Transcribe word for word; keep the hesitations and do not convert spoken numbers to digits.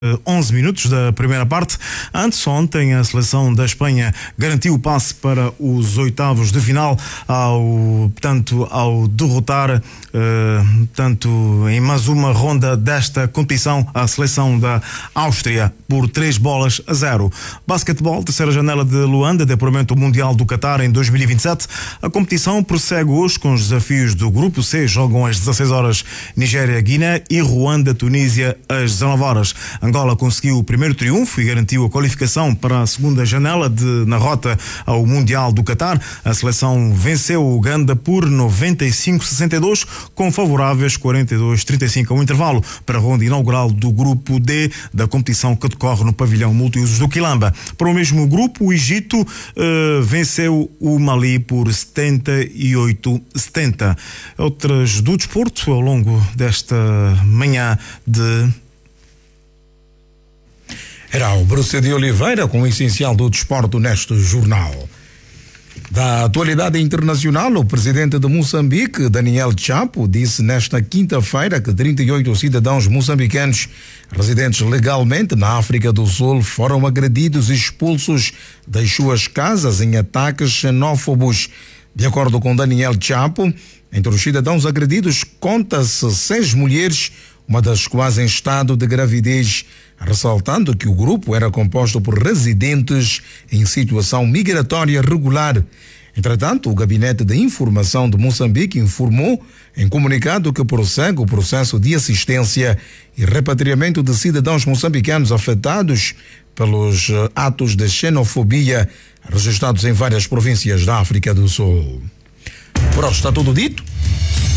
onze minutos da primeira parte. Antes, ontem, a seleção da Espanha garantiu o passe para os oitavos de final ao, tanto ao derrotar uh, tanto em mais uma ronda desta competição a seleção da Áustria por três bolas a zero. Basquetebol, terceira janela de Luanda, de apuramento Mundial do Qatar em dois mil e vinte e sete. A competição prossegue hoje com os desafios do Grupo C. Jogam às dezasseis horas Nigéria, Guiné e Ruanda, Tunísia às dezanove horas. Angola conseguiu o primeiro triunfo e garantiu a qualificação para a segunda janela de, na rota ao Mundial do Qatar. A seleção venceu o Uganda por noventa e cinco a sessenta e dois, com favoráveis quarenta e dois a trinta e cinco ao intervalo, para a ronda inaugural do Grupo D da competição que decorre no pavilhão multiusos do Quilamba. Para o mesmo grupo, o Egito uh, venceu o Mali por setenta e oito a setenta. Outras do desporto ao longo desta manhã de... Era o Bruce de Oliveira com o essencial do desporto neste jornal. Da atualidade internacional, o presidente de Moçambique, Daniel Chapo, disse nesta quinta-feira que trinta e oito cidadãos moçambicanos residentes legalmente na África do Sul foram agredidos e expulsos das suas casas em ataques xenófobos. De acordo com Daniel Chapo, entre os cidadãos agredidos conta-se seis mulheres, uma das quais em estado de gravidez, ressaltando que o grupo era composto por residentes em situação migratória regular. Entretanto, o Gabinete de Informação de Moçambique informou em comunicado que prossegue o processo de assistência e repatriamento de cidadãos moçambicanos afetados pelos atos de xenofobia registrados em várias províncias da África do Sul. Por hoje está tudo dito.